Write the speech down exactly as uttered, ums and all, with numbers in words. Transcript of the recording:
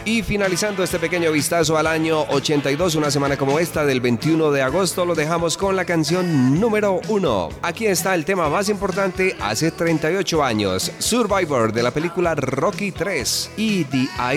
Y finalizando este pequeño vistazo al año ochenta y dos, una semana como esta del veintiuno de agosto, lo dejamos con la canción número uno. Aquí está el tema más importante hace treinta y ocho años, Survivor de la película Rocky tres y The